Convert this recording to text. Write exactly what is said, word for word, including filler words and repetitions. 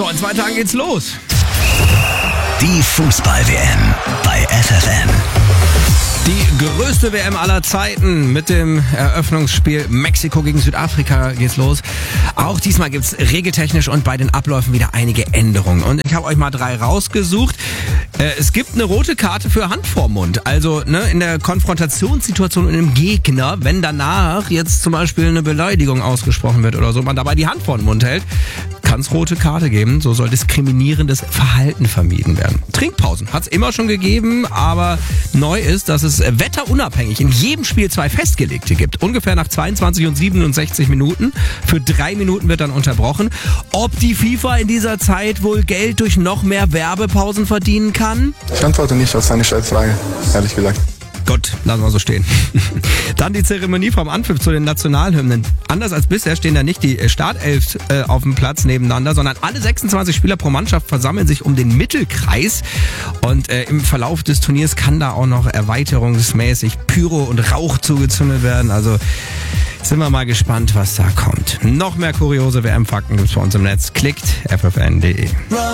So, in zwei Tagen geht's los. Die Fußball-W M bei F F N. Die größte W M aller Zeiten mit dem Eröffnungsspiel Mexiko gegen Südafrika geht's los. Auch diesmal gibt's regeltechnisch und bei den Abläufen wieder einige Änderungen. Und ich habe euch mal drei rausgesucht. Äh, es gibt eine rote Karte für Hand vorm Mund. Also ne, in der Konfrontationssituation mit einem Gegner, wenn danach jetzt zum Beispiel eine Beleidigung ausgesprochen wird oder so, man dabei die Hand vor den Mund hält, kann es rote Karte geben. So soll diskriminierendes Verhalten vermieden werden. Trinkpausen hat's immer schon gegeben, aber neu ist, dass es wetterunabhängig in jedem Spiel zwei festgelegte gibt. Ungefähr nach zweiundzwanzig und siebenundsechzig Minuten. Für drei Minuten wird dann unterbrochen. Ob die FIFA in dieser Zeit wohl Geld durch noch mehr Werbepausen verdienen kann? Ich antworte nicht auf seine Scheißfrage, ehrlich gesagt. Gut, lassen wir so stehen. Dann die Zeremonie vom Anpfiff zu den Nationalhymnen. Anders als bisher stehen da nicht die Startelf äh, auf dem Platz nebeneinander, sondern alle sechsundzwanzig Spieler pro Mannschaft versammeln sich um den Mittelkreis. Und äh, im Verlauf des Turniers kann da auch noch erweiterungsmäßig Pyro und Rauch zugezündet werden. Also sind wir mal gespannt, was da kommt. Noch mehr kuriose W M-Fakten gibt's bei uns im Netz. Klickt f f n punkt d e.